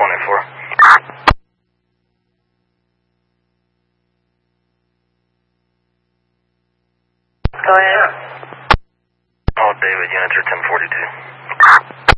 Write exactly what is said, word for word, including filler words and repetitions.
twenty-four. Go ahead. All David units are ten forty-two.